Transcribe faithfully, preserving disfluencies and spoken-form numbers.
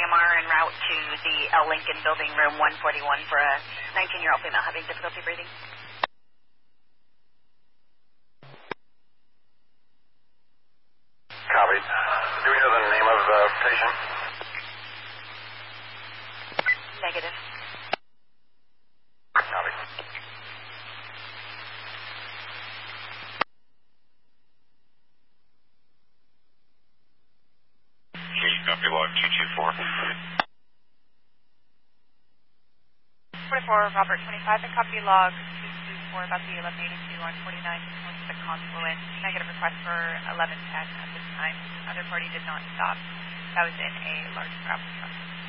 M R en route to the L. Lincoln Building, room one forty-one, for a nineteen-year-old female having difficulty breathing. Copy. Do we know the name of the patient? Negative. Copy. Copy log two two four. forty-four, Robert twenty-five, and copy log two two four about the eleven eighty-two on forty-nine north of the confluence. Negative request for eleven ten at this time. Other party did not stop. That was in a large gravel truck.